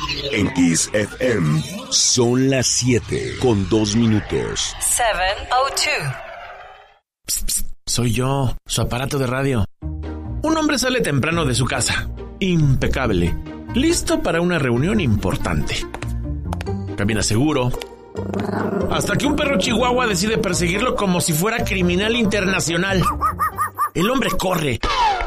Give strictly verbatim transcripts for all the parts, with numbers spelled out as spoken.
En Kiss F M son las siete con dos minutos. siete oh dos. Psst, psst, soy yo, su aparato de radio. Un hombre sale temprano de su casa, impecable, listo para una reunión importante. Camina seguro, hasta que un perro chihuahua decide perseguirlo como si fuera criminal internacional. El hombre corre,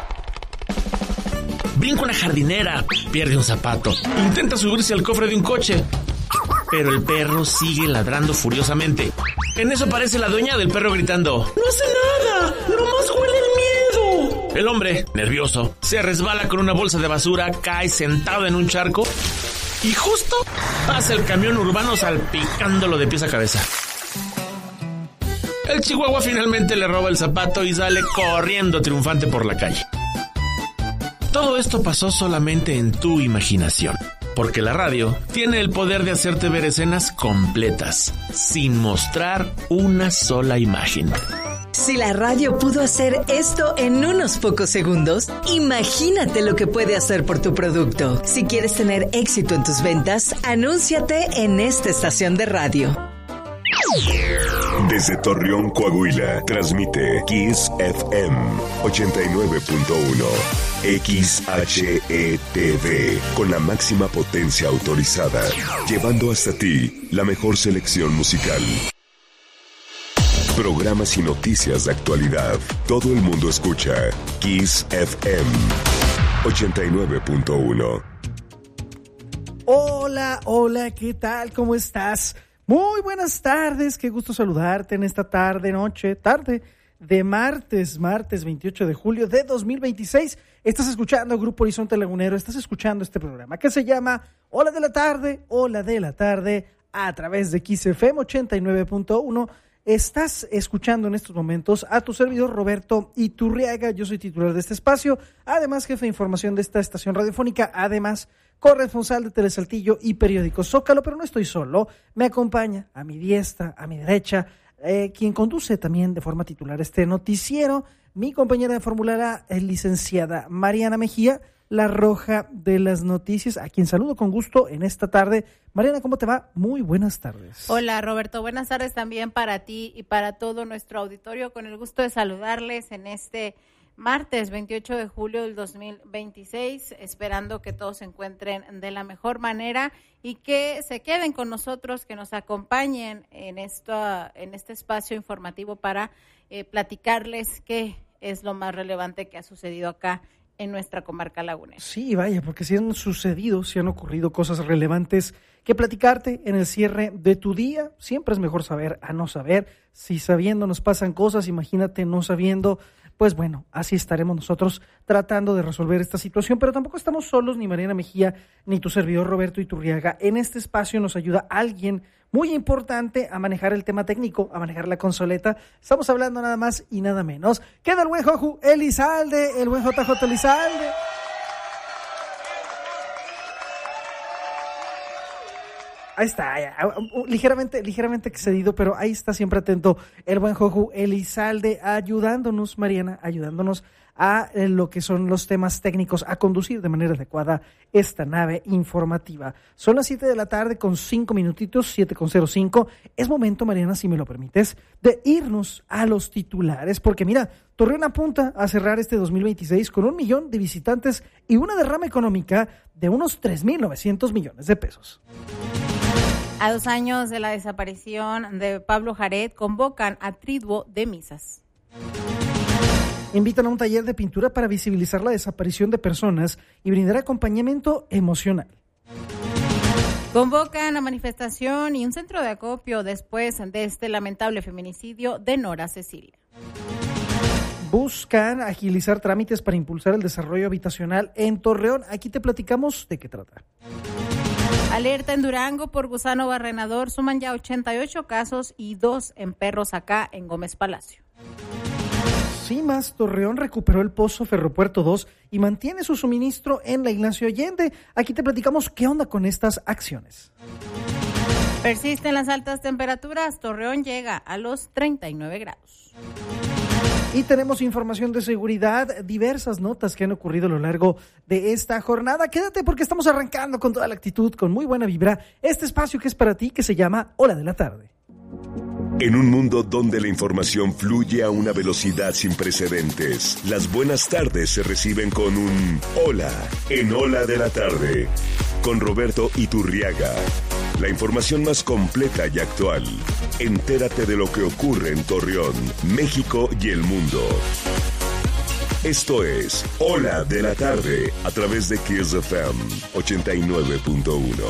brinca una jardinera, pierde un zapato, intenta subirse al cofre de un coche, pero el perro sigue ladrando furiosamente. En eso aparece la dueña del perro gritando: ¡No hace nada! ¡Nomás huele el miedo! El hombre, nervioso, se resbala con una bolsa de basura, cae sentado en un charco y justo pasa el camión urbano salpicándolo de pies a cabeza. El chihuahua finalmente le roba el zapato y sale corriendo triunfante por la calle. Todo esto pasó solamente en tu imaginación, porque la radio tiene el poder de hacerte ver escenas completas, sin mostrar una sola imagen. Si la radio pudo hacer esto en unos pocos segundos, imagínate lo que puede hacer por tu producto. Si quieres tener éxito en tus ventas, anúnciate en esta estación de radio. Desde Torreón, Coahuila, transmite Kiss F M ochenta y nueve punto uno. X H E T V, con la máxima potencia autorizada, llevando hasta ti la mejor selección musical. Programas y noticias de actualidad. Todo el mundo escucha Kiss F M ochenta y nueve punto uno. Hola, hola, ¿qué tal? ¿Cómo estás? Muy buenas tardes, qué gusto saludarte en esta tarde, noche, tarde de martes, martes veintiocho de julio de dos mil veintiséis. Estás escuchando Grupo Horizonte Lagunero, estás escuchando este programa que se llama Hola de la Tarde, Hola de la Tarde, a través de Kiss F M ochenta y nueve punto uno. Estás escuchando en estos momentos a tu servidor Roberto Iturriaga. Yo soy titular de este espacio, además jefe de información de esta estación radiofónica, además corresponsal de Telesaltillo y periódico Zócalo, pero no estoy solo, me acompaña a mi diestra, a mi derecha, eh, quien conduce también de forma titular este noticiero, mi compañera de fórmula, es licenciada Mariana Mejía, la roja de las noticias, a quien saludo con gusto en esta tarde. Mariana, ¿cómo te va? Muy buenas tardes. Hola, Roberto, buenas tardes también para ti y para todo nuestro auditorio, con el gusto de saludarles en este martes veintiocho de julio del dos mil veintiséis, esperando que todos se encuentren de la mejor manera y que se queden con nosotros, que nos acompañen en, esto, en este espacio informativo para eh, platicarles qué es lo más relevante que ha sucedido acá en nuestra comarca lagunera. Sí, vaya, porque sí han sucedido, sí han ocurrido cosas relevantes que platicarte en el cierre de tu día. Siempre es mejor saber a no saber. Si sabiendo nos pasan cosas, imagínate no sabiendo. Pues bueno, así estaremos nosotros tratando de resolver esta situación, pero tampoco estamos solos, ni Mariana Mejía, ni tu servidor Roberto Iturriaga. En este espacio nos ayuda alguien muy importante a manejar el tema técnico, a manejar la consoleta. Estamos hablando nada más y nada menos que del buen Joju Elizalde, el buen J J Elizalde. Ahí está, ya, ligeramente, ligeramente excedido, pero ahí está siempre atento el buen Joju Elizalde, ayudándonos, Mariana, ayudándonos a eh, lo que son los temas técnicos, a conducir de manera adecuada esta nave informativa. Son las siete de la tarde con cinco minutitos, siete con cero cinco. Es momento, Mariana, si me lo permites, de irnos a los titulares, porque mira, Torreón apunta a cerrar este dos mil veintiséis con un millón de visitantes y una derrama económica de unos tres mil novecientos millones de pesos. A dos años de la desaparición de Pablo Jared, convocan a triduo de misas. Invitan a un taller de pintura para visibilizar la desaparición de personas y brindar acompañamiento emocional. Convocan a manifestación y un centro de acopio después de este lamentable feminicidio de Nora Cecilia. Buscan agilizar trámites para impulsar el desarrollo habitacional en Torreón. Aquí te platicamos de qué trata. Alerta en Durango por gusano barrenador, suman ya ochenta y ocho casos y dos en perros acá en Gómez Palacio. Cimas, Torreón recuperó el pozo Ferropuerto dos y mantiene su suministro en la Ignacio Allende. Aquí te platicamos qué onda con estas acciones. Persisten las altas temperaturas, Torreón llega a los treinta y nueve grados. Y tenemos información de seguridad, diversas notas que han ocurrido a lo largo de esta jornada. Quédate porque estamos arrancando con toda la actitud, con muy buena vibra, este espacio que es para ti, que se llama Hora de la Tarde. En un mundo donde la información fluye a una velocidad sin precedentes, las buenas tardes se reciben con un hola en Hora de la Tarde. Con Roberto Iturriaga. La información más completa y actual. Entérate de lo que ocurre en Torreón, México y el mundo. Esto es Hora de la Tarde a través de Kiss F M ochenta y nueve punto uno.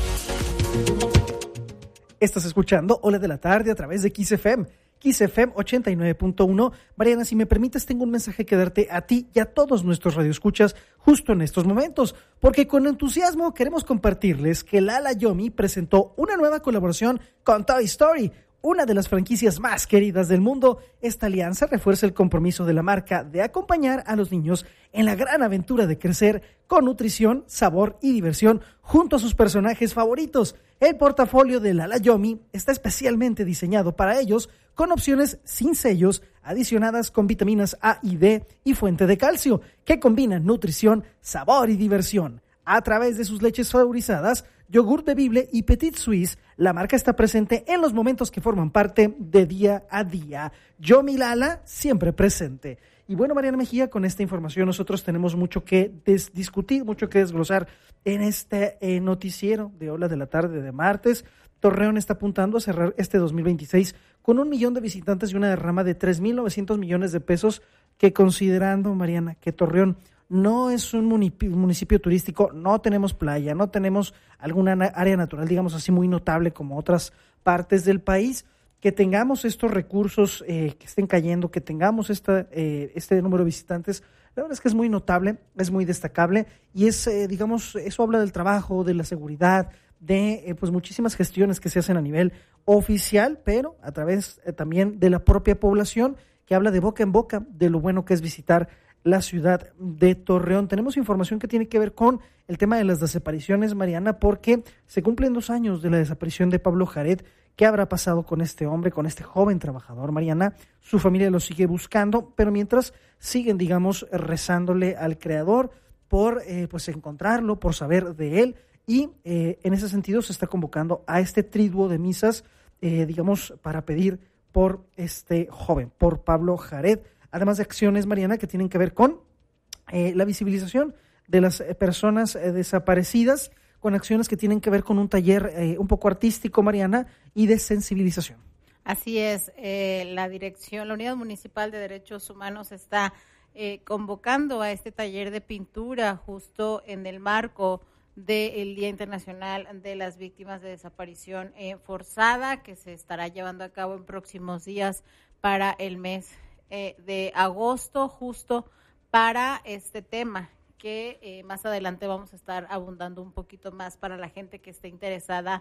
Estás escuchando Hora de la Tarde a través de Kiss F M. Kiss F M ochenta y nueve punto uno. Mariana, si me permites, tengo un mensaje que darte a ti y a todos nuestros radioescuchas justo en estos momentos, porque con entusiasmo queremos compartirles que Lala Yomi presentó una nueva colaboración con Toy Story, una de las franquicias más queridas del mundo. Esta alianza refuerza el compromiso de la marca de acompañar a los niños en la gran aventura de crecer con nutrición, sabor y diversión junto a sus personajes favoritos. El portafolio de Lala Yomi está especialmente diseñado para ellos, con opciones sin sellos, adicionadas con vitaminas A y D y fuente de calcio, que combinan nutrición, sabor y diversión. A través de sus leches saborizadas, yogur bebible y Petit Suisse, la marca está presente en los momentos que forman parte de día a día. Yomi Lala, siempre presente. Y bueno, Mariana Mejía, con esta información nosotros tenemos mucho que des- discutir, mucho que desglosar en este eh, noticiero de Hora de la Tarde de martes. Torreón está apuntando a cerrar este dos mil veintiséis con un millón de visitantes y una derrama de tres mil novecientos millones de pesos, que considerando, Mariana, que Torreón no es un municipio, municipio turístico, no tenemos playa, no tenemos alguna área natural, digamos así, muy notable como otras partes del país, que tengamos estos recursos eh, que estén cayendo, que tengamos esta, eh, este número de visitantes, la verdad es que es muy notable, es muy destacable y es, eh, digamos, eso habla del trabajo, de la seguridad, de eh, pues muchísimas gestiones que se hacen a nivel oficial, pero a través eh, también de la propia población, que habla de boca en boca de lo bueno que es visitar la ciudad de Torreón. Tenemos información que tiene que ver con el tema de las desapariciones, Mariana, porque se cumplen dos años de la desaparición de Pablo Jared. ¿Qué habrá pasado con este hombre, con este joven trabajador, Mariana? Su familia lo sigue buscando, pero mientras siguen, digamos, rezándole al Creador por eh, pues encontrarlo, por saber de él, y eh, en ese sentido se está convocando a este triduo de misas, eh, digamos, para pedir por este joven, por Pablo Jared, además de acciones, Mariana, que tienen que ver con eh, la visibilización de las eh, personas eh, desaparecidas, con acciones que tienen que ver con un taller eh, un poco artístico, Mariana, y de sensibilización. Así es, eh, la dirección, la Unidad Municipal de Derechos Humanos está eh, convocando a este taller de pintura justo en el marco del Día Internacional de las Víctimas de Desaparición eh, Forzada, que se estará llevando a cabo en próximos días para el mes eh, de agosto, justo para este tema, que eh, más adelante vamos a estar abundando un poquito más para la gente que esté interesada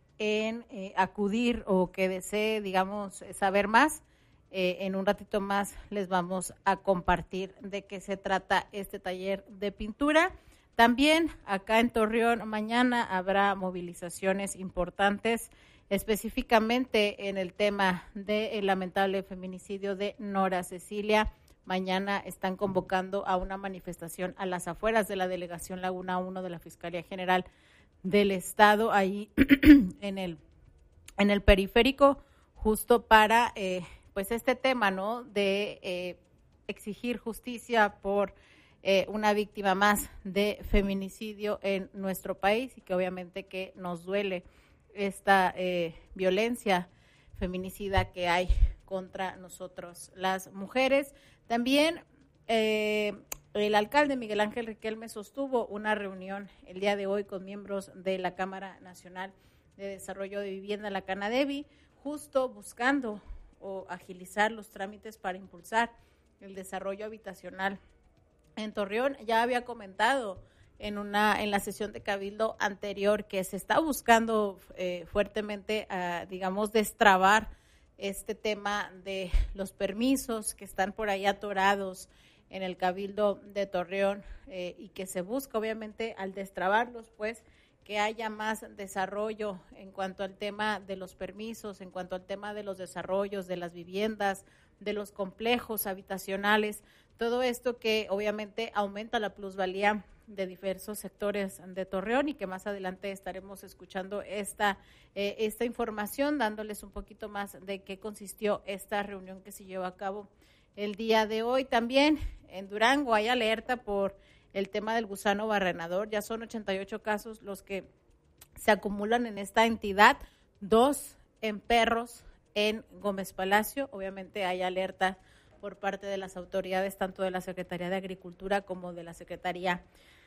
en eh, acudir o que desee, digamos, saber más. Eh, en un ratito más les vamos a compartir de qué se trata este taller de pintura. También acá en Torreón mañana habrá movilizaciones importantes, específicamente en el tema del lamentable feminicidio de Nora Cecilia. Mañana están convocando a una manifestación a las afueras de la delegación Laguna uno de la Fiscalía General del Estado, ahí en el en el periférico, justo para eh, pues este tema, ¿no? De eh, exigir justicia por eh, una víctima más de feminicidio en nuestro país, y que obviamente que nos duele esta eh, violencia feminicida que hay contra nosotros las mujeres. También eh, el alcalde Miguel Ángel Riquelme sostuvo una reunión el día de hoy con miembros de la Cámara Nacional de Desarrollo de Vivienda, la Canadevi, justo buscando o agilizar los trámites para impulsar el desarrollo habitacional en Torreón. Ya había comentado en una en la sesión de Cabildo anterior que se está buscando eh, fuertemente, uh, digamos, destrabar este tema de los permisos que están por ahí atorados en el Cabildo de Torreón, eh, y que se busca obviamente al destrabarlos, pues, que haya más desarrollo en cuanto al tema de los permisos, en cuanto al tema de los desarrollos de las viviendas, de los complejos habitacionales, todo esto que obviamente aumenta la plusvalía de diversos sectores de Torreón y que más adelante estaremos escuchando esta, eh, esta información, dándoles un poquito más de qué consistió esta reunión que se llevó a cabo el día de hoy. También en Durango hay alerta por el tema del gusano barrenador, ya son ochenta y ocho casos los que se acumulan en esta entidad, dos en perros en Gómez Palacio. Obviamente hay alerta por parte de las autoridades, tanto de la Secretaría de Agricultura como de la Secretaría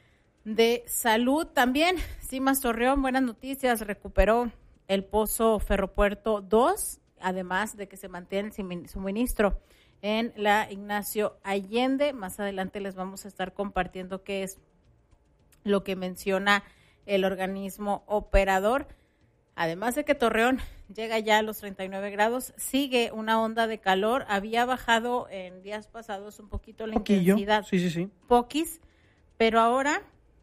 de Salud. También Cimas Torreón, buenas noticias, recuperó el Pozo Ferropuerto dos, además de que se mantiene el suministro en la Ignacio Allende. Más adelante les vamos a estar compartiendo qué es lo que menciona el organismo operador. Además de que Torreón llega ya a los treinta y nueve grados, sigue una onda de calor. Había bajado en días pasados un poquito la Poquillo. intensidad. Sí, sí, sí. Poquis, pero ahora,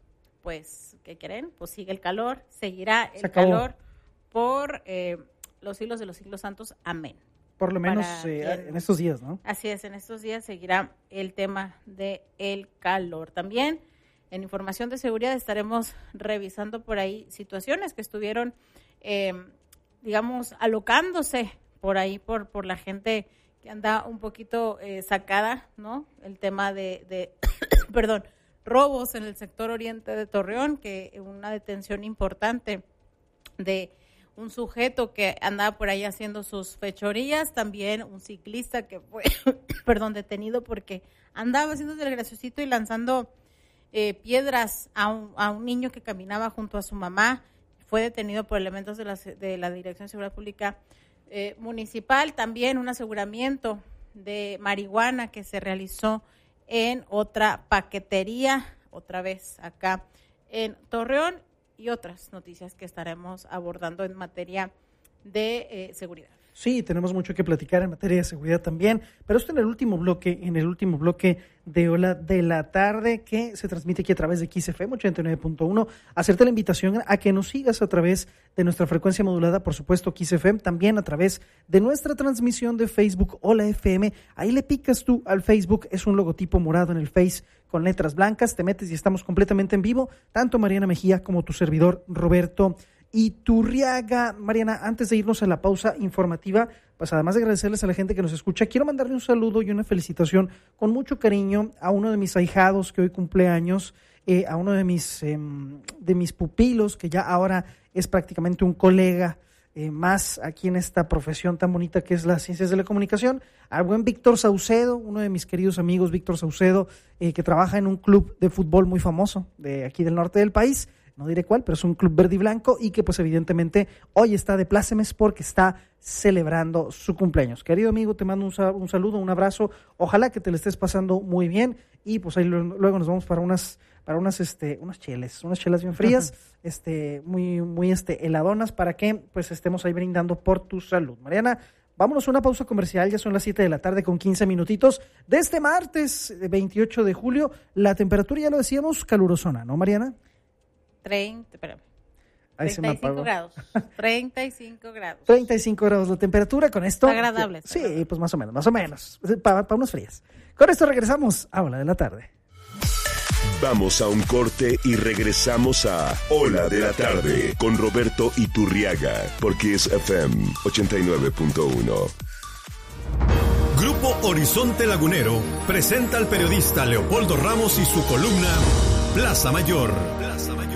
pues, ¿qué creen? Pues sigue el calor, seguirá el calor por eh, los siglos de los siglos santos. Amén. Por lo menos eh, en estos días, ¿no? Así es, en estos días seguirá el tema del calor. También en información de seguridad estaremos revisando por ahí situaciones que estuvieron, eh, digamos, alocándose por ahí por, por la gente que anda un poquito eh, sacada, ¿no? El tema de, de perdón, robos en el sector oriente de Torreón, que una detención importante de un sujeto que andaba por ahí haciendo sus fechorías, también un ciclista que fue, perdón, detenido porque andaba haciendo el graciosito y lanzando eh, piedras a un, a un niño que caminaba junto a su mamá. Fue detenido por elementos de la, de la Dirección de Seguridad Pública eh, Municipal. También un aseguramiento de marihuana que se realizó en otra paquetería, otra vez acá en Torreón, y otras noticias que estaremos abordando en materia de eh, seguridad. Sí, tenemos mucho que platicar en materia de seguridad también, pero esto en el último bloque, en el último bloque de Hola de la Tarde, que se transmite aquí a través de Kiss F M ochenta y nueve punto uno. Hacerte la invitación a que nos sigas a través de nuestra frecuencia modulada, por supuesto, Kiss F M, también a través de nuestra transmisión de Facebook, Hola F M. Ahí le picas tú al Facebook, es un logotipo morado en el Face con letras blancas, te metes y estamos completamente en vivo, tanto Mariana Mejía como tu servidor Roberto Iturriaga. Mariana, antes de irnos a la pausa informativa, pues además de agradecerles a la gente que nos escucha, quiero mandarle un saludo y una felicitación con mucho cariño a uno de mis ahijados que hoy cumple años, eh, a uno de mis, eh, de mis pupilos, que ya ahora es prácticamente un colega eh, más aquí en esta profesión tan bonita que es las ciencias de la comunicación, al buen Víctor Saucedo, uno de mis queridos amigos, Víctor Saucedo, eh, que trabaja en un club de fútbol muy famoso de aquí del norte del país. No diré cuál, pero es un club verde y blanco y que pues evidentemente hoy está de plácemes porque está celebrando su cumpleaños. Querido amigo, te mando un, un saludo, un abrazo, ojalá que te le estés pasando muy bien y pues ahí luego, luego nos vamos para unas para unas este unas chelas, unas chelas bien frías, este muy muy este heladonas para que pues estemos ahí brindando por tu salud. Mariana, vámonos a una pausa comercial, ya son las siete de la tarde con quince minutitos de este martes veintiocho de julio. La temperatura, ya lo decíamos, calurosona, ¿no, Mariana? treinta, espérame. Ahí treinta y cinco grados. treinta y cinco grados. treinta y cinco grados la temperatura, con esto. Agradable. Sí, agradable. Pues más o menos, más o menos. Para pa unas frías. Con esto regresamos a Hola de la Tarde. Vamos a un corte y regresamos a Hola de la Tarde con Roberto Iturriaga por Kiss F M ochenta y nueve punto uno. Grupo Horizonte Lagunero presenta al periodista Leopoldo Ramos y su columna Plaza Mayor. Plaza Mayor.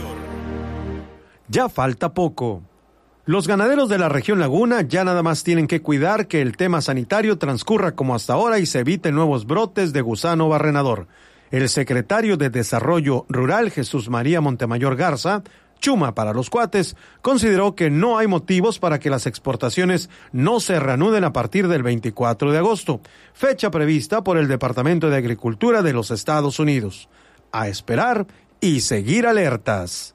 Ya falta poco. Los ganaderos de la región Laguna ya nada más tienen que cuidar que el tema sanitario transcurra como hasta ahora y se eviten nuevos brotes de gusano barrenador. El secretario de Desarrollo Rural, Jesús María Montemayor Garza, Chuma para los cuates, consideró que no hay motivos para que las exportaciones no se reanuden a partir del veinticuatro de agosto, fecha prevista por el Departamento de Agricultura de los Estados Unidos. A esperar y seguir alertas.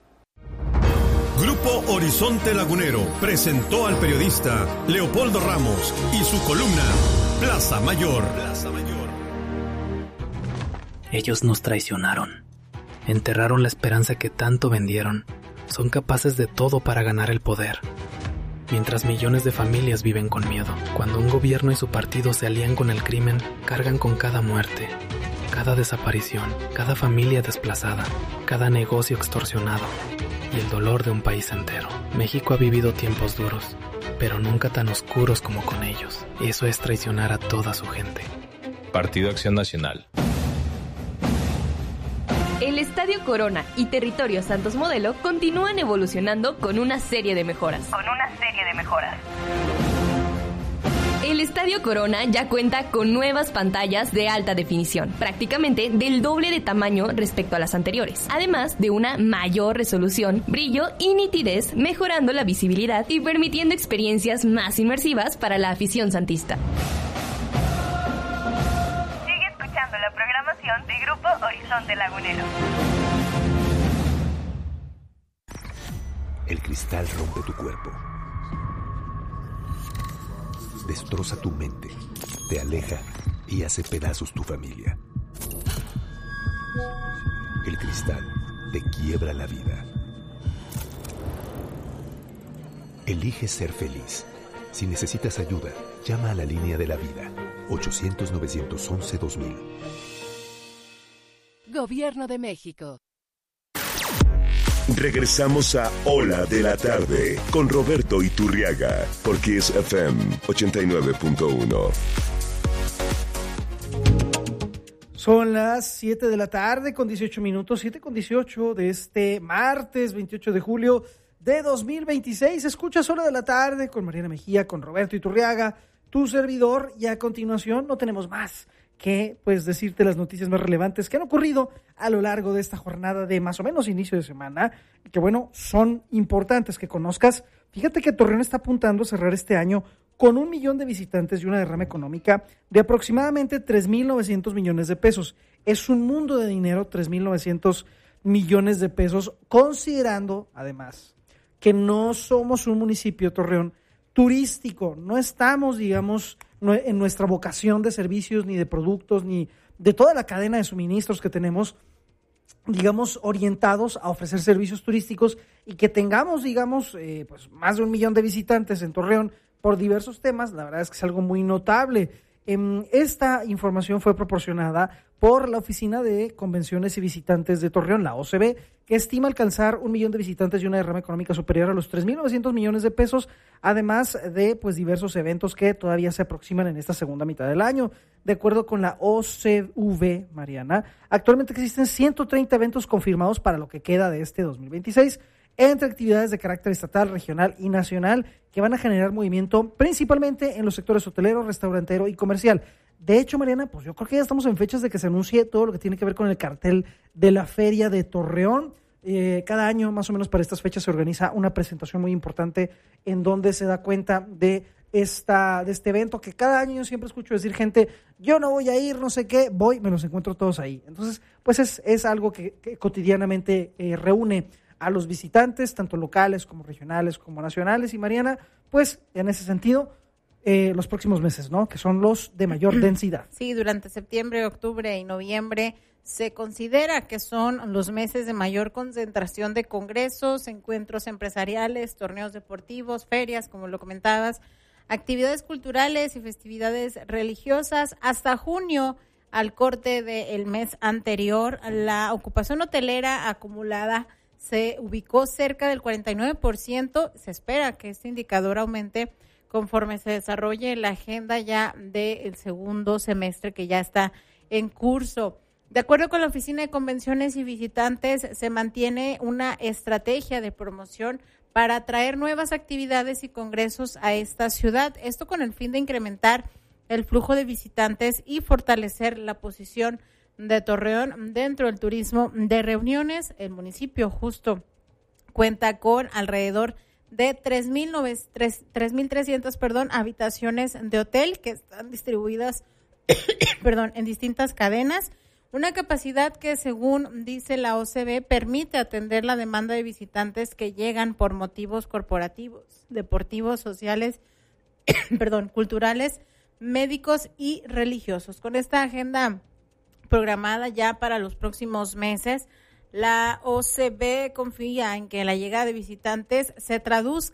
Grupo Horizonte Lagunero presentó al periodista Leopoldo Ramos y su columna Plaza Mayor. Plaza Mayor. Ellos nos traicionaron. Enterraron la esperanza que tanto vendieron. Son capaces de todo para ganar el poder. mientras millones de familias viven con miedo. Cuando un gobierno y su partido se alían con el crimen, cargan con cada muerte, cada desaparición, cada familia desplazada, cada negocio extorsionado y el dolor de un país entero. México ha vivido tiempos duros, pero nunca tan oscuros como con ellos. Eso es traicionar a toda su gente. Partido Acción Nacional. El Estadio Corona y Territorio Santos Modelo continúan evolucionando con una serie de mejoras. Con una serie de mejoras. El Estadio Corona ya cuenta con nuevas pantallas de alta definición, prácticamente del doble de tamaño respecto a las anteriores, además de una mayor resolución, brillo y nitidez, mejorando la visibilidad y permitiendo experiencias más inmersivas para la afición santista. Sigue escuchando la programación de Grupo Horizonte Lagunero. El cristal rompe tu cuerpo, destroza tu mente, te aleja y hace pedazos tu familia. El cristal te quiebra la vida. Elige ser feliz. Si necesitas ayuda, llama a la línea de la vida, ochocientos, novecientos once, dos mil. Gobierno de México. Regresamos a Hola de la Tarde con Roberto Iturriaga por Kiss F M ochenta y nueve punto uno. Son las siete de la tarde con dieciocho minutos, siete con dieciocho de este martes veintiocho de julio de dos mil veintiséis. Escuchas Hora de la Tarde con Mariana Mejía, con Roberto Iturriaga, tu servidor, y a continuación no tenemos más que pues decirte las noticias más relevantes que han ocurrido a lo largo de esta jornada de más o menos inicio de semana, que bueno, son importantes que conozcas. Fíjate que Torreón está apuntando a cerrar este año con un millón de visitantes y una derrama económica de aproximadamente tres mil novecientos millones de pesos. Es un mundo de dinero, tres mil novecientos millones de pesos, considerando además que no somos un municipio, Torreón, turístico, no estamos, digamos, en nuestra vocación de servicios, ni de productos, ni de toda la cadena de suministros que tenemos, digamos, orientados a ofrecer servicios turísticos, y que tengamos, digamos, eh, pues más de un millón de visitantes en Torreón por diversos temas, la verdad es que es algo muy notable. Eh, esta información fue proporcionada por la Oficina de Convenciones y Visitantes de Torreón, la O C B, que estima alcanzar un millón de visitantes y una derrama económica superior a los tres mil novecientos millones de pesos, además de pues diversos eventos que todavía se aproximan en esta segunda mitad del año. De acuerdo con la O C V, Mariana, actualmente existen ciento treinta eventos confirmados para lo que queda de este dos mil veintiséis, entre actividades de carácter estatal, regional y nacional, que van a generar movimiento principalmente en los sectores hotelero, restaurantero y comercial. De hecho, Mariana, pues yo creo que ya estamos en fechas de que se anuncie todo lo que tiene que ver con el cartel de la Feria de Torreón. Eh, cada año, más o menos para estas fechas, se organiza una presentación muy importante en donde se da cuenta de esta de este evento, que cada año yo siempre escucho decir gente, yo no voy a ir, no sé qué, voy, me los encuentro todos ahí. Entonces, pues es, es algo que, que cotidianamente eh, reúne a los visitantes, tanto locales como regionales como nacionales. Y Mariana, pues en ese sentido, eh, los próximos meses, ¿no? Que son los de mayor densidad. Sí, durante septiembre, octubre y noviembre se considera que son los meses de mayor concentración de congresos, encuentros empresariales, torneos deportivos, ferias, como lo comentabas, actividades culturales y festividades religiosas. Hasta junio, al corte del mes anterior, la ocupación hotelera acumulada se ubicó cerca del cuarenta y nueve por ciento. Se espera que este indicador aumente conforme se desarrolle la agenda ya del segundo semestre que ya está en curso. De acuerdo con la Oficina de Convenciones y Visitantes, se mantiene una estrategia de promoción para atraer nuevas actividades y congresos a esta ciudad. Esto con el fin de incrementar el flujo de visitantes y fortalecer la posición de Torreón dentro del turismo de reuniones. El municipio justo cuenta con alrededor de tres mil trescientas perdón, habitaciones de hotel que están distribuidas perdón, en distintas cadenas, una capacidad que, según dice la O C B, permite atender la demanda de visitantes que llegan por motivos corporativos, deportivos, sociales, perdón, culturales, médicos y religiosos. Con esta agenda programada ya para los próximos meses, la O C B confía en que la llegada de visitantes se traduzca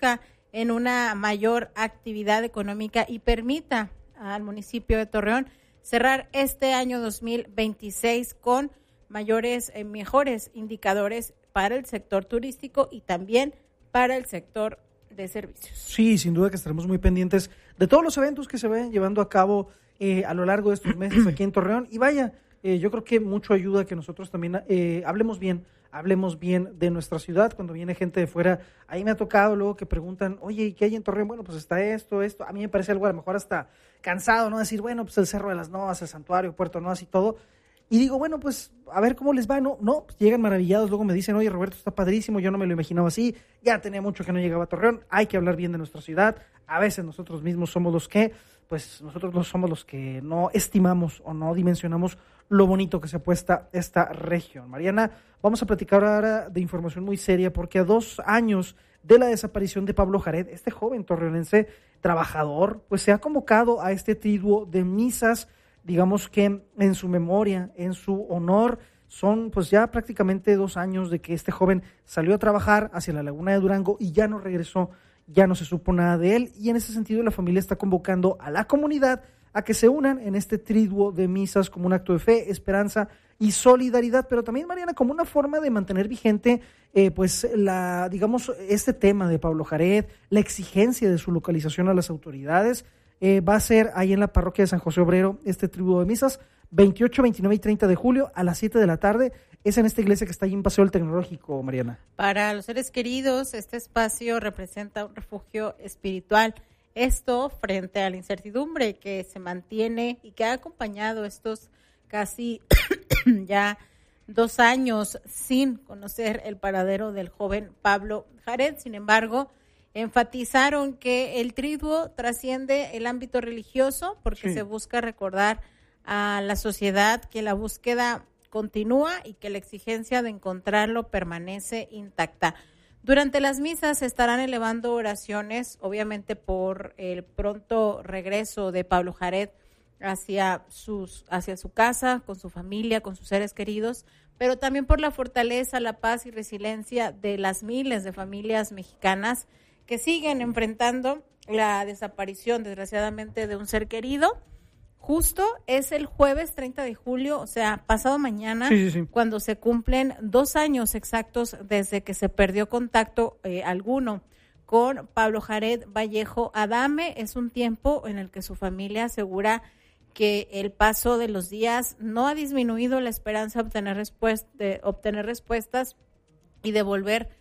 en una mayor actividad económica y permita al municipio de Torreón cerrar este año dos mil veintiséis con mayores, eh, mejores indicadores para el sector turístico y también para el sector de servicios. Sí, sin duda que estaremos muy pendientes de todos los eventos que se ven llevando a cabo eh, a lo largo de estos meses aquí en Torreón. Y vaya, eh, yo creo que mucho ayuda que nosotros también eh, hablemos bien, hablemos bien de nuestra ciudad. Cuando viene gente de fuera, ahí me ha tocado luego que preguntan, oye, ¿y qué hay en Torreón? Bueno, pues está esto, esto. A mí me parece algo a lo mejor hasta cansado, ¿no? Decir, bueno, pues el Cerro de las Novas, el Santuario, Puerto Novas y todo. Y digo, bueno, pues a ver cómo les va, ¿no? No, pues llegan maravillados, luego me dicen, oye, Roberto, está padrísimo, yo no me lo imaginaba así, ya tenía mucho que no llegaba a Torreón, hay que hablar bien de nuestra ciudad, a veces nosotros mismos somos los que, pues nosotros no somos los que no estimamos o no dimensionamos lo bonito que se apuesta esta región. Mariana, vamos a platicar ahora de información muy seria, porque a dos años de la desaparición de Pablo Jared, este joven torreonense trabajador, pues se ha convocado a este triduo de misas, digamos que en su memoria, en su honor. Son pues ya prácticamente dos años de que este joven salió a trabajar hacia la Laguna de Durango y ya no regresó, ya no se supo nada de él, y en ese sentido la familia está convocando a la comunidad a que se unan en este triduo de misas como un acto de fe, esperanza y solidaridad, pero también, Mariana, como una forma de mantener vigente eh, pues la, digamos, este tema de Pablo Jared, la exigencia de su localización a las autoridades. Eh, va a ser ahí en la parroquia de San José Obrero este triduo de misas, veintiocho, veintinueve y treinta de julio a las siete de la tarde. Es en esta iglesia que está ahí en Paseo del Tecnológico, Mariana. Para los seres queridos, este espacio representa un refugio espiritual. Esto frente a la incertidumbre que se mantiene y que ha acompañado estos casi ya dos años sin conocer el paradero del joven Pablo Jared. Sin embargo, enfatizaron que el triduo trasciende el ámbito religioso porque sí. se busca recordar a la sociedad que la búsqueda continúa y que la exigencia de encontrarlo permanece intacta. Durante las misas se estarán elevando oraciones, obviamente por el pronto regreso de Pablo Jared hacia sus hacia su casa, con su familia, con sus seres queridos, pero también por la fortaleza, la paz y resiliencia de las miles de familias mexicanas que siguen enfrentando la desaparición, desgraciadamente, de un ser querido. Justo es el jueves treinta de julio, o sea, pasado mañana, sí, sí, sí. cuando se cumplen dos años exactos desde que se perdió contacto eh, alguno con Pablo Jared Vallejo Adame. Es un tiempo en el que su familia asegura que el paso de los días no ha disminuido la esperanza de obtener, respuest- de obtener respuestas y de volver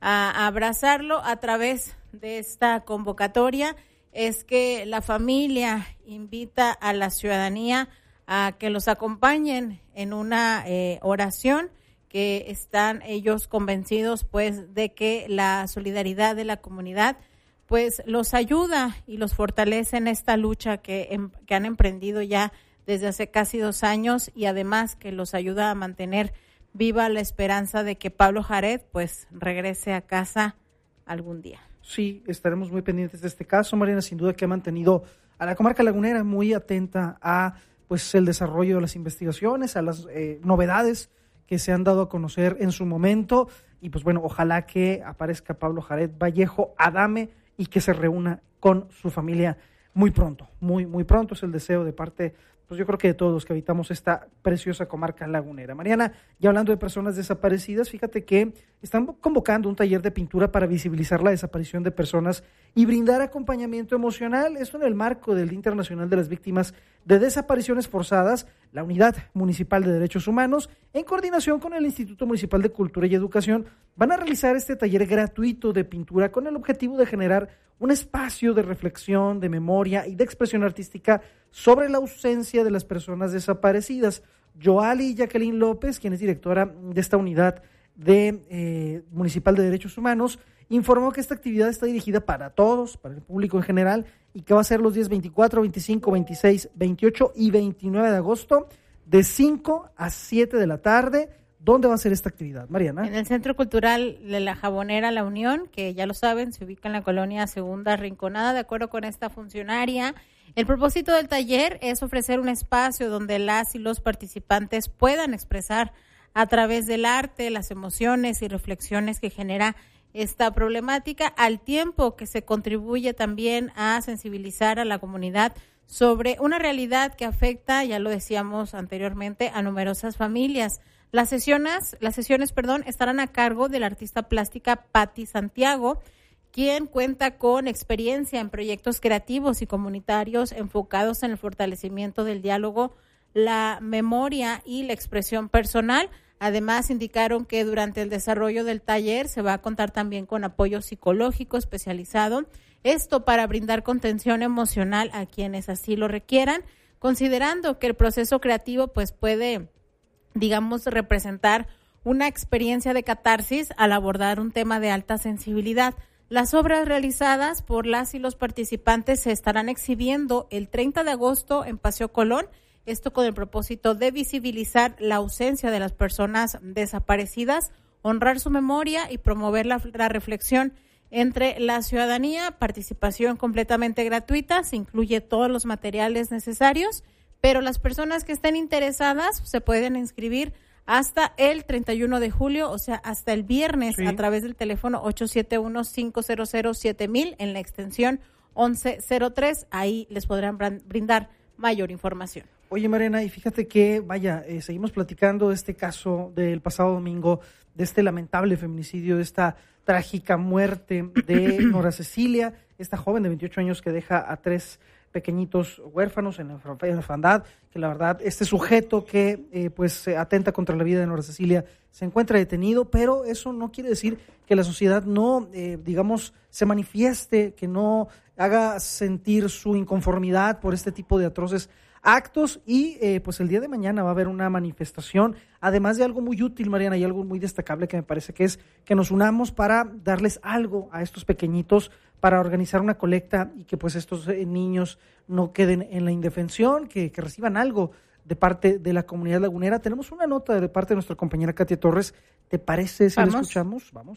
a abrazarlo. A través de esta convocatoria es que la familia invita a la ciudadanía a que los acompañen en una eh, oración, que están ellos convencidos pues de que la solidaridad de la comunidad pues los ayuda y los fortalece en esta lucha que, em, que han emprendido ya desde hace casi dos años y además que los ayuda a mantener viva la esperanza de que Pablo Jared pues regrese a casa algún día. Sí, estaremos muy pendientes de este caso, Mariana, sin duda que ha mantenido a la comarca lagunera muy atenta a pues el desarrollo de las investigaciones, a las eh, novedades que se han dado a conocer en su momento, y pues bueno, ojalá que aparezca Pablo Jared Vallejo Adame y que se reúna con su familia muy pronto, muy, muy pronto. Es el deseo de parte, pues yo creo que de todos los que habitamos esta preciosa comarca lagunera. Mariana, ya hablando de personas desaparecidas, fíjate que están convocando un taller de pintura para visibilizar la desaparición de personas y brindar acompañamiento emocional. Esto en el marco del Día Internacional de las Víctimas de Desapariciones Forzadas. La Unidad Municipal de Derechos Humanos, en coordinación con el Instituto Municipal de Cultura y Educación, van a realizar este taller gratuito de pintura con el objetivo de generar un espacio de reflexión, de memoria y de expresión artística sobre la ausencia de las personas desaparecidas. Joali Jacqueline López, quien es directora de esta unidad de, eh, municipal de Derechos Humanos, informó que esta actividad está dirigida para todos, para el público en general, y que va a ser los días veinticuatro, veinticinco, veintiséis, veintiocho y veintinueve de agosto, de cinco a siete de la tarde. ¿Dónde va a ser esta actividad, Mariana? En el Centro Cultural de la Jabonera La Unión, que ya lo saben, se ubica en la colonia Segunda Rinconada. De acuerdo con esta funcionaria, el propósito del taller es ofrecer un espacio donde las y los participantes puedan expresar a través del arte las emociones y reflexiones que genera esta problemática, al tiempo que se contribuye también a sensibilizar a la comunidad sobre una realidad que afecta, ya lo decíamos anteriormente, a numerosas familias. Las sesiones, las sesiones, perdón, estarán a cargo de la artista plástica Patti Santiago, quien cuenta con experiencia en proyectos creativos y comunitarios enfocados en el fortalecimiento del diálogo, la memoria y la expresión personal. Además, indicaron que durante el desarrollo del taller se va a contar también con apoyo psicológico especializado, esto para brindar contención emocional a quienes así lo requieran, considerando que el proceso creativo pues puede, digamos, representar una experiencia de catarsis al abordar un tema de alta sensibilidad. Las obras realizadas por las y los participantes se estarán exhibiendo el treinta de agosto en Paseo Colón, esto con el propósito de visibilizar la ausencia de las personas desaparecidas, honrar su memoria y promover la, la reflexión entre la ciudadanía. Participación completamente gratuita, se incluye todos los materiales necesarios, pero las personas que estén interesadas se pueden inscribir hasta el treinta y uno de julio, o sea, hasta el viernes, sí, a través del teléfono ocho siete uno, cinco cero cero, siete mil en la extensión once cero tres. Ahí les podrán brindar mayor información. Oye, Mariana, y fíjate que, vaya, eh, seguimos platicando de este caso del pasado domingo, de este lamentable feminicidio, de esta trágica muerte de Nora Cecilia, esta joven de veintiocho años que deja a tres pequeñitos huérfanos en la orfandad, que la verdad, este sujeto que eh, pues atenta contra la vida de Nora Cecilia se encuentra detenido, pero eso no quiere decir que la sociedad no, eh, digamos, se manifieste, que no haga sentir su inconformidad por este tipo de atroces actos, y eh, pues el día de mañana va a haber una manifestación, además de algo muy útil, Mariana, y algo muy destacable que me parece que es que nos unamos para darles algo a estos pequeñitos, para organizar una colecta y que pues estos eh, niños no queden en la indefensión, que, que reciban algo de parte de la comunidad lagunera. Tenemos una nota de parte de nuestra compañera Katia Torres, ¿te parece si la escuchamos? Vamos.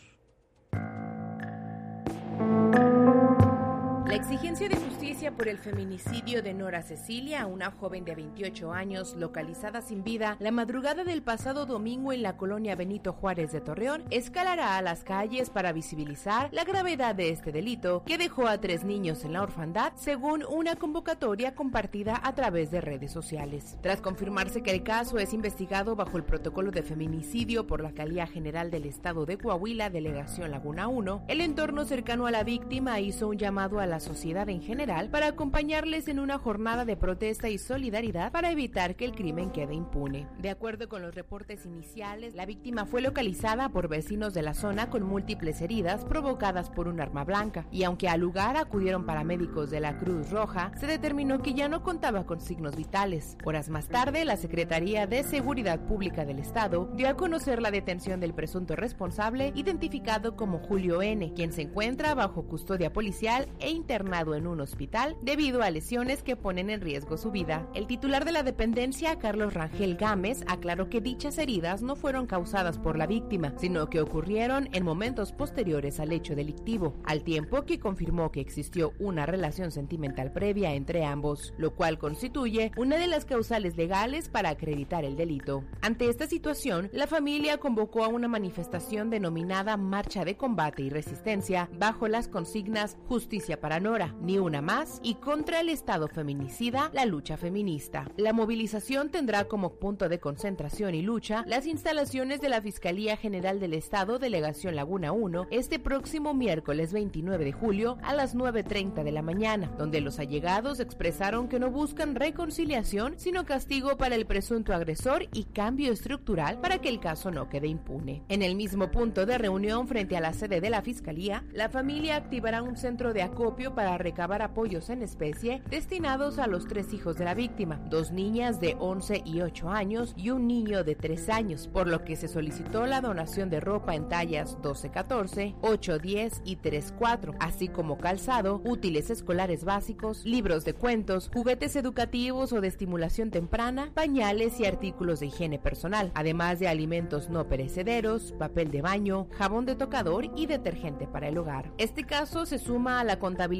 La exigencia de justicia por el feminicidio de Nora Cecilia, una joven de veintiocho años localizada sin vida la madrugada del pasado domingo en la colonia Benito Juárez de Torreón, escalará a las calles para visibilizar la gravedad de este delito que dejó a tres niños en la orfandad, según una convocatoria compartida a través de redes sociales. Tras confirmarse que el caso es investigado bajo el protocolo de feminicidio por la Fiscalía General del Estado de Coahuila, Delegación Laguna uno, el entorno cercano a la víctima hizo un llamado a la sociedad en general para acompañarles en una jornada de protesta y solidaridad para evitar que el crimen quede impune. De acuerdo con los reportes iniciales, la víctima fue localizada por vecinos de la zona con múltiples heridas provocadas por un arma blanca, y aunque al lugar acudieron paramédicos de la Cruz Roja, se determinó que ya no contaba con signos vitales. Horas más tarde, la Secretaría de Seguridad Pública del Estado dio a conocer la detención del presunto responsable, identificado como Julio N., quien se encuentra bajo custodia policial e internado en un hospital debido a lesiones que ponen en riesgo su vida. El titular de la dependencia, Carlos Rangel Gámez, aclaró que dichas heridas no fueron causadas por la víctima, sino que ocurrieron en momentos posteriores al hecho delictivo, al tiempo que confirmó que existió una relación sentimental previa entre ambos, lo cual constituye una de las causales legales para acreditar el delito. Ante esta situación, la familia convocó a una manifestación denominada Marcha de Combate y Resistencia bajo las consignas Justicia para Nora, Ni Una Más y Contra el Estado Feminicida, la lucha feminista. La movilización tendrá como punto de concentración y lucha las instalaciones de la Fiscalía General del Estado, Delegación Laguna uno, este próximo miércoles veintinueve de julio a las nueve treinta de la mañana, donde los allegados expresaron que no buscan reconciliación, sino castigo para el presunto agresor y cambio estructural para que el caso no quede impune. En el mismo punto de reunión frente a la sede de la Fiscalía, la familia activará un centro de acopio para recabar apoyos en especie destinados a los tres hijos de la víctima, dos niñas de once y ocho años y un niño de tres años, por lo que se solicitó la donación de ropa en tallas doce catorce, ocho diez y tres cuatro, así como calzado, útiles escolares básicos, libros de cuentos, juguetes educativos o de estimulación temprana, pañales y artículos de higiene personal, además de alimentos no perecederos, papel de baño, jabón de tocador y detergente para el hogar. Este caso se suma a la contabilidad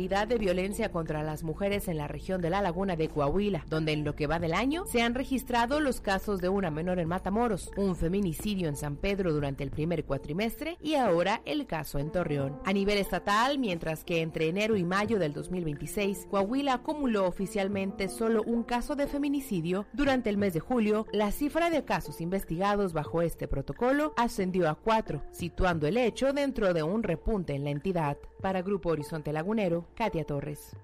modalidad de violencia contra las mujeres en la región de la Laguna de Coahuila, donde en lo que va del año se han registrado los casos de una menor en Matamoros, un feminicidio en San Pedro durante el primer cuatrimestre y ahora el caso en Torreón. A nivel estatal, mientras que entre enero y mayo del dos mil veintiséis, Coahuila acumuló oficialmente solo un caso de feminicidio, durante el mes de julio, la cifra de casos investigados bajo este protocolo ascendió a cuatro, situando el hecho dentro de un repunte en la entidad. Para Grupo Horizonte Lagunero, Katia Torres.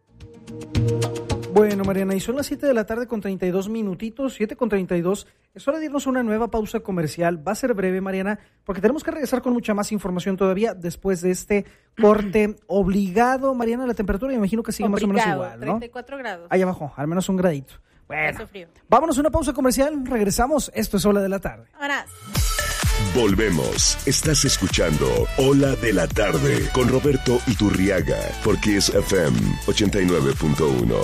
Bueno, Mariana, y son las siete de la tarde con treinta y dos minutitos, siete con treinta y dos. Es hora de irnos a una nueva pausa comercial. Va a ser breve, Mariana, porque tenemos que regresar con mucha más información todavía después de este corte obligado. Mariana, la temperatura, me imagino que sigue Obligado, más o menos igual, ¿no? treinta y cuatro grados. Ahí abajo, al menos un gradito. Bueno, Hace frío. Vámonos a una pausa comercial, regresamos. Esto es Hora de la Tarde. Ahora. Volvemos. Estás escuchando Ola de la Tarde con Roberto Iturriaga por Kiss F M ochenta y nueve punto uno.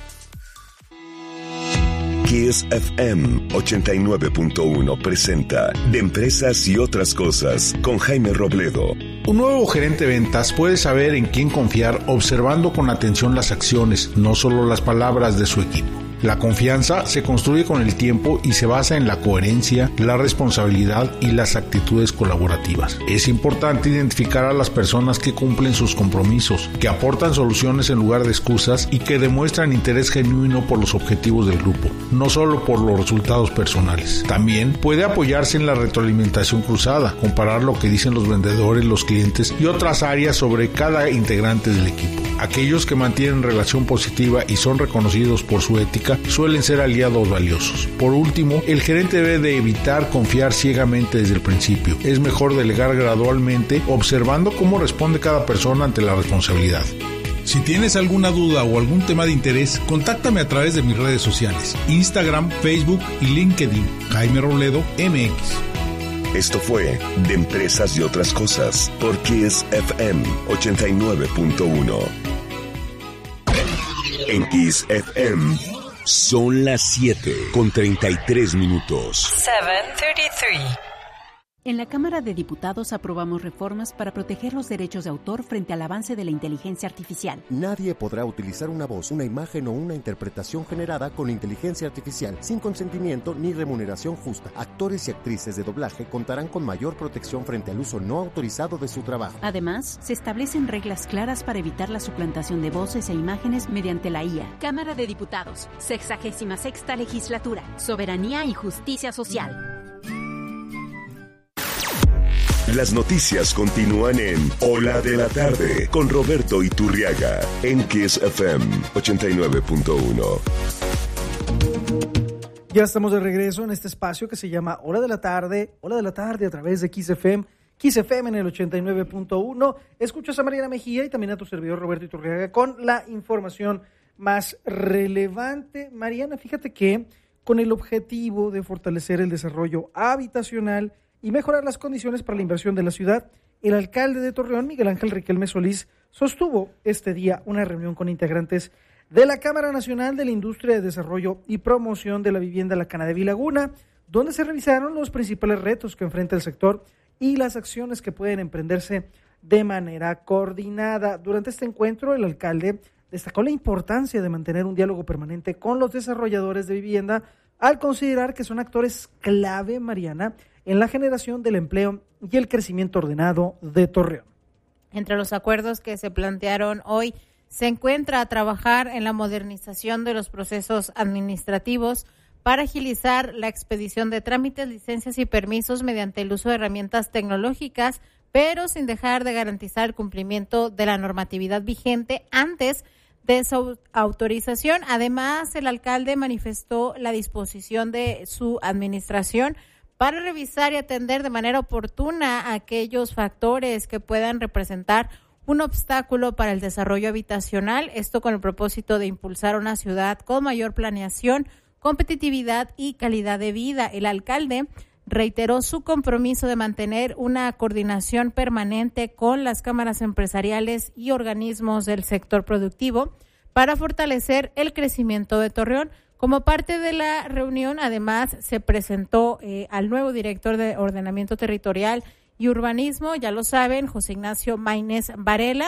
Kiss F M ochenta y nueve punto uno presenta De Empresas y Otras Cosas con Jaime Robledo. Un nuevo gerente de ventas puede saber en quién confiar observando con atención las acciones, no solo las palabras de su equipo. La confianza se construye con el tiempo y se basa en la coherencia, la responsabilidad y las actitudes colaborativas. Es importante identificar a las personas que cumplen sus compromisos, que aportan soluciones en lugar de excusas y que demuestran interés genuino por los objetivos del grupo, no solo por los resultados personales. También puede apoyarse en la retroalimentación cruzada, comparar lo que dicen los vendedores, los clientes y otras áreas sobre cada integrante del equipo. Aquellos que mantienen relación positiva y son reconocidos por su ética suelen ser aliados valiosos. Por último, el gerente debe de evitar confiar ciegamente desde el principio. Es mejor delegar gradualmente, observando cómo responde cada persona ante la responsabilidad. Si tienes alguna duda o algún tema de interés, contáctame a través de mis redes sociales, Instagram, Facebook y LinkedIn, Jaime Robledo M X. Esto fue De Empresas y Otras Cosas por Kiss F M ochenta y nueve punto uno. En Kiss F M son las siete con treinta y tres minutos. siete treinta y tres. En la Cámara de Diputados aprobamos reformas para proteger los derechos de autor frente al avance de la inteligencia artificial. Nadie podrá utilizar una voz, una imagen o una interpretación generada con inteligencia artificial sin consentimiento ni remuneración justa. Actores y actrices de doblaje contarán con mayor protección frente al uso no autorizado de su trabajo. Además, se establecen reglas claras para evitar la suplantación de voces e imágenes mediante la I A. Cámara de Diputados, sexagésima sexta legislatura, soberanía y justicia social. Las noticias continúan en Ola de la Tarde con Roberto Iturriaga en Kiss F M ochenta y nueve punto uno. Ya estamos de regreso en este espacio que se llama Hora de la Tarde, Hora de la Tarde a través de Kiss F M, Kiss F M en el ochenta y nueve punto uno. Escuchas a Mariana Mejía y también a tu servidor Roberto Iturriaga con la información más relevante. Mariana, fíjate que con el objetivo de fortalecer el desarrollo habitacional y mejorar las condiciones para la inversión de la ciudad, el alcalde de Torreón, Miguel Ángel Riquelme Solís, sostuvo este día una reunión con integrantes de la Cámara Nacional de la Industria de Desarrollo y Promoción de la Vivienda La Canadeví Laguna, donde se revisaron los principales retos que enfrenta el sector y las acciones que pueden emprenderse de manera coordinada. Durante este encuentro, el alcalde destacó la importancia de mantener un diálogo permanente con los desarrolladores de vivienda, al considerar que son actores clave, Mariana, en la generación del empleo y el crecimiento ordenado de Torreón. Entre los acuerdos que se plantearon hoy se encuentra trabajar en la modernización de los procesos administrativos para agilizar la expedición de trámites, licencias y permisos mediante el uso de herramientas tecnológicas, pero sin dejar de garantizar el cumplimiento de la normatividad vigente antes de su autorización. Además, el alcalde manifestó la disposición de su administración para revisar y atender de manera oportuna aquellos factores que puedan representar un obstáculo para el desarrollo habitacional, esto con el propósito de impulsar una ciudad con mayor planeación, competitividad y calidad de vida. El alcalde reiteró su compromiso de mantener una coordinación permanente con las cámaras empresariales y organismos del sector productivo para fortalecer el crecimiento de Torreón. Como parte de la reunión, además, se presentó eh, al nuevo director de Ordenamiento Territorial y Urbanismo, ya lo saben, José Ignacio Maínez Varela,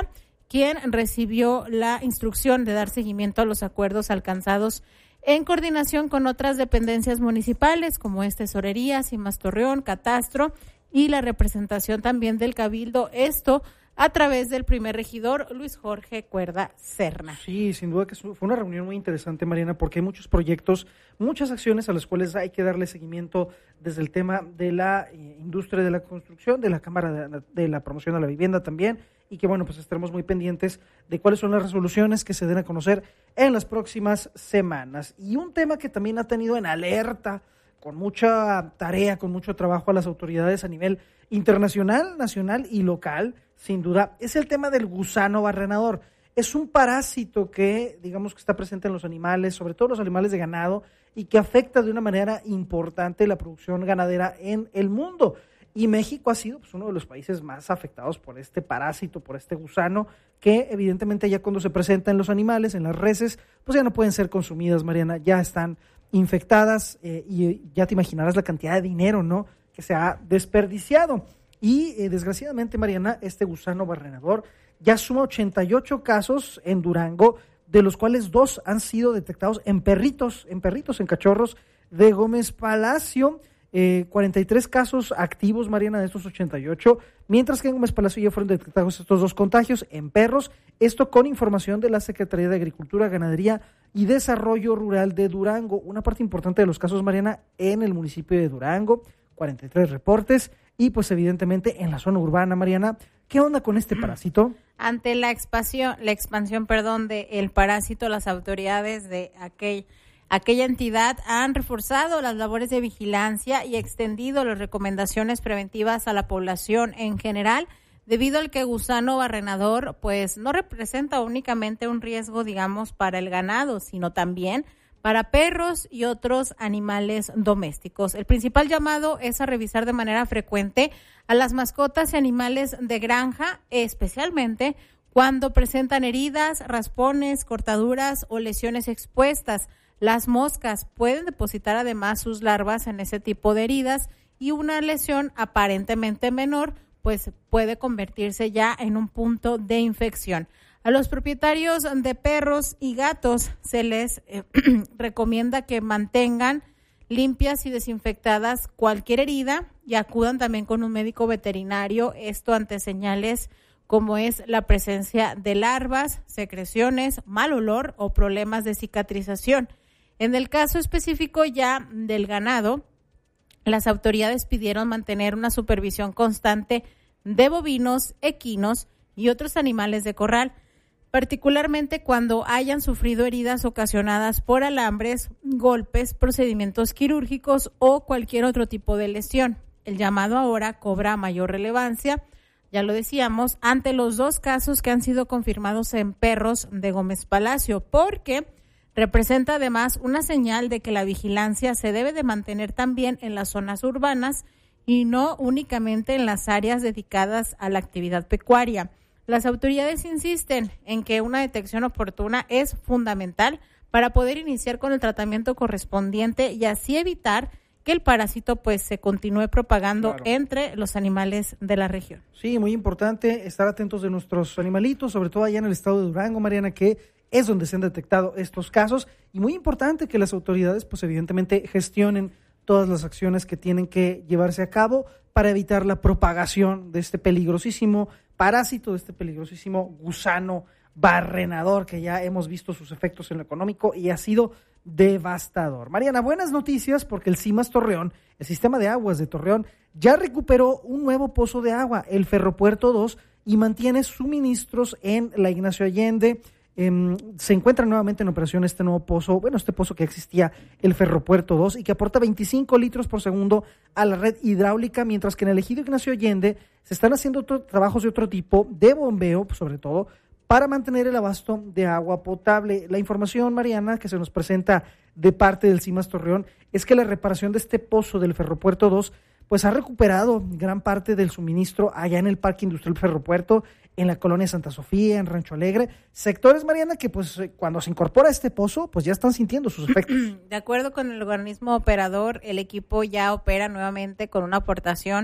quien recibió la instrucción de dar seguimiento a los acuerdos alcanzados en coordinación con otras dependencias municipales, como es Tesorería, Cimas Torreón, Catastro y la representación también del Cabildo, esto a través del primer regidor Luis Jorge Cuerda Serna. Sí, sin duda que fue una reunión muy interesante, Mariana, porque hay muchos proyectos, muchas acciones a las cuales hay que darle seguimiento desde el tema de la eh, industria de la construcción, de la Cámara de, de la Promoción de la Vivienda también, y que bueno, pues estaremos muy pendientes de cuáles son las resoluciones que se den a conocer en las próximas semanas. Y un tema que también ha tenido en alerta, con mucha tarea, con mucho trabajo a las autoridades a nivel internacional, nacional y local, sin duda, es el tema del gusano barrenador. Es un parásito que, digamos, que está presente en los animales, sobre todo los animales de ganado, y que afecta de una manera importante la producción ganadera en el mundo. Y México ha sido pues, uno de los países más afectados por este parásito, por este gusano, que evidentemente ya cuando se presenta en los animales, en las reses, pues ya no pueden ser consumidas, Mariana, ya están infectadas eh, y ya te imaginarás la cantidad de dinero, ¿no?, que se ha desperdiciado. Y eh, desgraciadamente, Mariana, este gusano barrenador ya suma ochenta y ocho casos en Durango, de los cuales dos han sido detectados en perritos, en perritos, en cachorros de Gómez Palacio. Eh, cuarenta y tres casos activos, Mariana, de estos ochenta y ocho, mientras que en Gómez Palacio ya fueron detectados estos dos contagios en perros, esto con información de la Secretaría de Agricultura, Ganadería y Desarrollo Rural de Durango. Una parte importante de los casos, Mariana, en el municipio de Durango, cuarenta y tres reportes, y pues evidentemente en la zona urbana, Mariana, ¿qué onda con este parásito? Ante la expansión, la expansión, perdón, del parásito, las autoridades de aquel Aquella entidad han reforzado las labores de vigilancia y extendido las recomendaciones preventivas a la población en general, debido al que gusano barrenador pues no representa únicamente un riesgo, digamos, para el ganado, sino también para perros y otros animales domésticos. El principal llamado es a revisar de manera frecuente a las mascotas y animales de granja, especialmente cuando presentan heridas, raspones, cortaduras o lesiones expuestas. Las moscas pueden depositar además sus larvas en ese tipo de heridas y una lesión aparentemente menor pues puede convertirse ya en un punto de infección. A los propietarios de perros y gatos se les eh, recomienda que mantengan limpias y desinfectadas cualquier herida y acudan también con un médico veterinario, esto ante señales como es la presencia de larvas, secreciones, mal olor o problemas de cicatrización. En el caso específico ya del ganado, las autoridades pidieron mantener una supervisión constante de bovinos, equinos y otros animales de corral, particularmente cuando hayan sufrido heridas ocasionadas por alambres, golpes, procedimientos quirúrgicos o cualquier otro tipo de lesión. El llamado ahora cobra mayor relevancia, ya lo decíamos, ante los dos casos que han sido confirmados en perros de Gómez Palacio, porque representa además una señal de que la vigilancia se debe de mantener también en las zonas urbanas y no únicamente en las áreas dedicadas a la actividad pecuaria. Las autoridades insisten en que una detección oportuna es fundamental para poder iniciar con el tratamiento correspondiente y así evitar que el parásito pues se continúe propagando claro. entre los animales de la región. Sí, muy importante estar atentos de nuestros animalitos, sobre todo allá en el estado de Durango, Mariana, que es donde se han detectado estos casos, y muy importante que las autoridades pues evidentemente gestionen todas las acciones que tienen que llevarse a cabo para evitar la propagación de este peligrosísimo parásito, de este peligrosísimo gusano barrenador, que ya hemos visto sus efectos en lo económico y ha sido devastador. Mariana, buenas noticias porque el Cimas Torreón, el sistema de aguas de Torreón, ya recuperó un nuevo pozo de agua, el Ferropuerto dos, y mantiene suministros en la Ignacio Allende. Eh, se encuentra nuevamente en operación este nuevo pozo, bueno, este pozo que existía, el Ferropuerto dos, y que aporta veinticinco litros por segundo a la red hidráulica, mientras que en el ejido Ignacio Allende se están haciendo otro, trabajos de otro tipo, de bombeo, sobre todo, para mantener el abasto de agua potable. La información, Mariana, que se nos presenta de parte del Cimas Torreón, es que la reparación de este pozo del Ferropuerto dos, pues ha recuperado gran parte del suministro allá en el Parque Industrial Ferropuerto, en la colonia Santa Sofía, en Rancho Alegre, sectores, Mariana, que pues cuando se incorpora este pozo, pues ya están sintiendo sus efectos. De acuerdo con el organismo operador, el equipo ya opera nuevamente con una aportación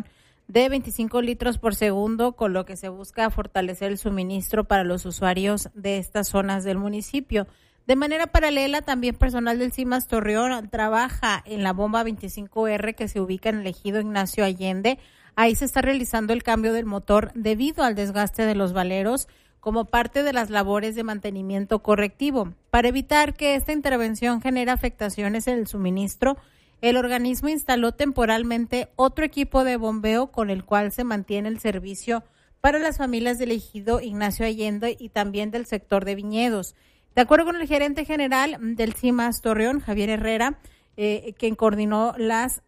de veinticinco litros por segundo, con lo que se busca fortalecer el suministro para los usuarios de estas zonas del municipio. De manera paralela, también personal del CIMAS Torreón trabaja en la bomba veinticinco erre que se ubica en el ejido Ignacio Allende. Ahí se está realizando el cambio del motor debido al desgaste de los valeros como parte de las labores de mantenimiento correctivo. Para evitar que esta intervención genere afectaciones en el suministro, el organismo instaló temporalmente otro equipo de bombeo con el cual se mantiene el servicio para las familias del ejido Ignacio Allende y también del sector de viñedos. De acuerdo con el gerente general del CIMAS Torreón, Javier Herrera, eh, quien coordinó las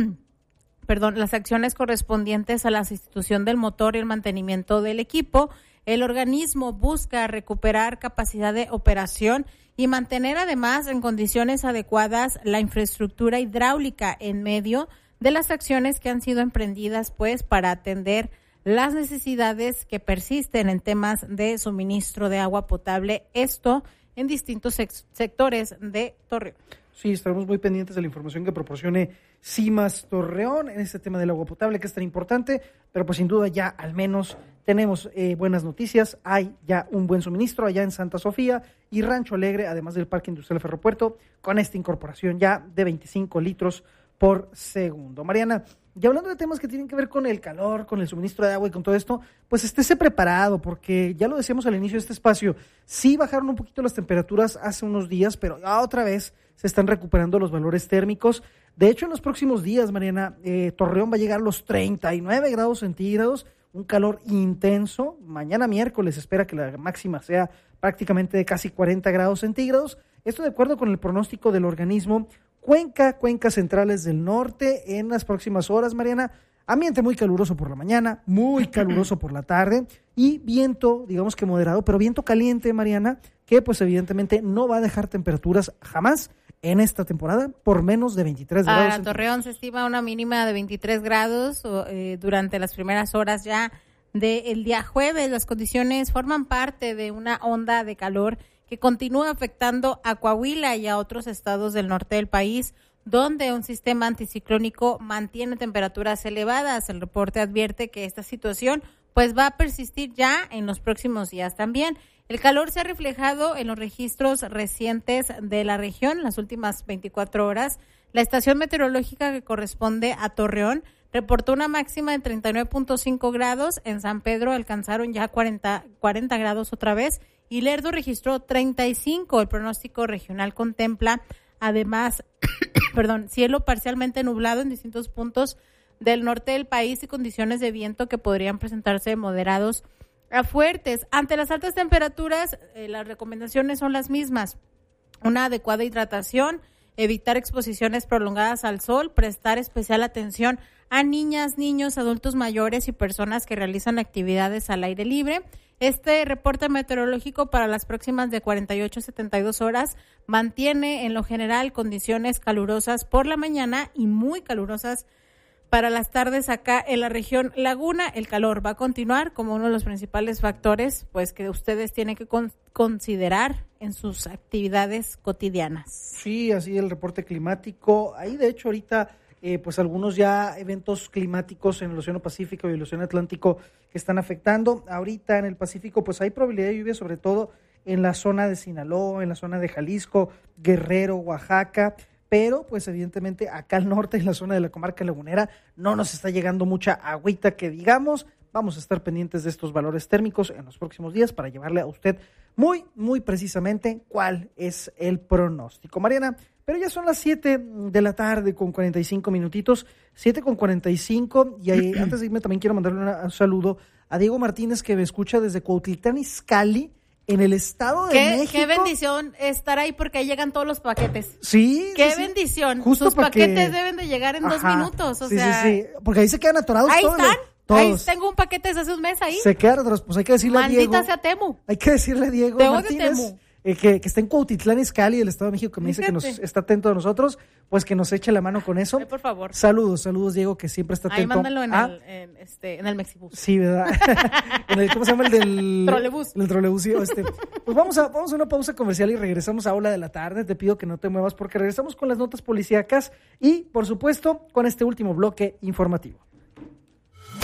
perdón, las acciones correspondientes a la sustitución del motor y el mantenimiento del equipo, el organismo busca recuperar capacidad de operación y mantener además en condiciones adecuadas la infraestructura hidráulica en medio de las acciones que han sido emprendidas pues para atender las necesidades que persisten en temas de suministro de agua potable, esto en distintos sec- sectores de Torreón. Sí, estaremos muy pendientes de la información que proporcione CIMAS Torreón en este tema del agua potable, que es tan importante, pero pues sin duda ya al menos tenemos eh, buenas noticias. Hay ya un buen suministro allá en Santa Sofía y Rancho Alegre, además del Parque Industrial Ferropuerto, con esta incorporación ya de veinticinco litros por segundo. Mariana, y hablando de temas que tienen que ver con el calor, con el suministro de agua y con todo esto, pues estése preparado, porque ya lo decíamos al inicio de este espacio, sí bajaron un poquito las temperaturas hace unos días, pero ya otra vez se están recuperando los valores térmicos. De hecho, en los próximos días, Mariana, eh, Torreón va a llegar a los treinta y nueve grados centígrados, un calor intenso. Mañana miércoles espera que la máxima sea prácticamente de casi cuarenta grados centígrados. Esto de acuerdo con el pronóstico del organismo Cuenca, Cuencas Centrales del Norte en las próximas horas, Mariana. Ambiente muy caluroso por la mañana, muy caluroso por la tarde y viento, digamos que moderado, pero viento caliente, Mariana, que pues evidentemente no va a dejar temperaturas jamás en esta temporada por menos de veintitrés grados. Para Torreón se estima una mínima de veintitrés grados eh, durante las primeras horas ya del día jueves. Las condiciones forman parte de una onda de calor que continúa afectando a Coahuila y a otros estados del norte del país, donde un sistema anticiclónico mantiene temperaturas elevadas. El reporte advierte que esta situación pues va a persistir ya en los próximos días también. El calor se ha reflejado en los registros recientes de la región en las últimas veinticuatro horas. La estación meteorológica que corresponde a Torreón reportó una máxima de treinta y nueve punto cinco grados. En San Pedro alcanzaron ya cuarenta, cuarenta grados otra vez y Lerdo registró treinta y cinco. El pronóstico regional contempla además, perdón, cielo parcialmente nublado en distintos puntos del norte del país y condiciones de viento que podrían presentarse moderados a fuertes. Ante las altas temperaturas, eh, las recomendaciones son las mismas. Una adecuada hidratación, evitar exposiciones prolongadas al sol, prestar especial atención a niñas, niños, adultos mayores y personas que realizan actividades al aire libre. Este reporte meteorológico para las próximas de cuarenta y ocho a setenta y dos horas mantiene en lo general condiciones calurosas por la mañana y muy calurosas para las tardes acá en la región Laguna. El calor va a continuar como uno de los principales factores pues que ustedes tienen que con- considerar en sus actividades cotidianas. Sí, así el reporte climático. Ahí de hecho ahorita eh, pues algunos ya eventos climáticos en el Océano Pacífico y el Océano Atlántico que están afectando. Ahorita en el Pacífico pues hay probabilidad de lluvia sobre todo en la zona de Sinaloa, en la zona de Jalisco, Guerrero, Oaxaca, pero pues evidentemente acá al norte, en la zona de la comarca lagunera, no nos está llegando mucha agüita que digamos. Vamos a estar pendientes de estos valores térmicos en los próximos días para llevarle a usted muy, muy precisamente cuál es el pronóstico. Mariana, pero ya son las siete de la tarde con cuarenta y cinco minutitos, siete con cuarenta y cinco, y ahí, antes de irme también quiero mandarle una, un saludo a Diego Martínez que me escucha desde Cuautitlán Izcalli, en el Estado de ¿Qué, México. Qué bendición estar ahí porque ahí llegan todos los paquetes. Sí. Qué sí, sí. bendición. Justo Sus paquetes que... deben de llegar en Ajá. dos minutos. O sí, sea, sí, sí. Porque ahí se quedan atorados ahí todos. están. Todos. Ahí tengo un paquete desde hace un mes ahí. Se quedan atrás. Pues hay que decirle Maldita a Diego. sea Temu. Hay que decirle a Diego Te odio, Martínez. Temu. Eh, que, que está en Cuautitlán Izcalli, del Estado de México, que me dice que nos Fíjate. está atento a nosotros, pues que nos eche la mano con eso. Ay, por favor. Saludos, saludos, Diego, que siempre está Ahí atento. mándalo en, a... el, en, este, en el Mexibus. Sí, ¿verdad? en el, ¿Cómo se llama el del...? Trolebús. El trolebús, sí, este. Pues vamos a, vamos a una pausa comercial y regresamos a Ola de la Tarde. Te pido que no te muevas porque regresamos con las notas policíacas y, por supuesto, con este último bloque informativo.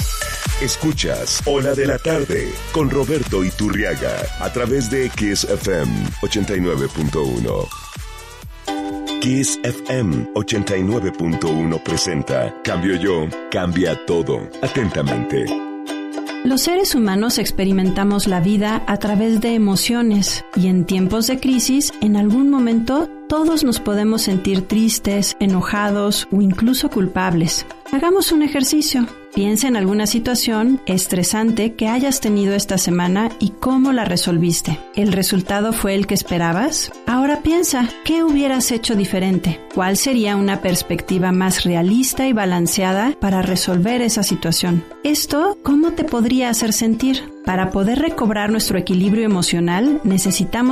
Escuchas Ola de la Tarde con Roberto Iturriaga a través de Kiss F M ochenta y nueve punto uno. Kiss F M ochenta y nueve punto uno presenta Cambio Yo, cambia todo. Atentamente. Los seres humanos experimentamos la vida a través de emociones y en tiempos de crisis, en algún momento, todos nos podemos sentir tristes, enojados o incluso culpables. Hagamos un ejercicio. Piensa en alguna situación estresante que hayas tenido esta semana y cómo la resolviste. ¿El resultado fue el que esperabas? Ahora piensa, ¿qué hubieras hecho diferente? ¿Cuál sería una perspectiva más realista y balanceada para resolver esa situación? ¿Esto cómo te podría hacer sentir? Para poder recobrar nuestro equilibrio emocional, necesitamos